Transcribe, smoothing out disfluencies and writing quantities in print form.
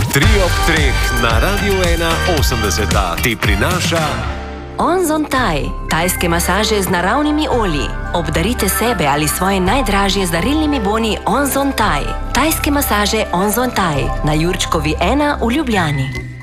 3 ob 3 na Radiu 1 ti prinaša Onzon Thai, tajske masaže z naravnimi olji. Obdarite sebe ali svoje najdražje z darilnimi boni Onzon Thai. Tajske masaže Onzon Thai na Jurčkovi 1 v Ljubljani.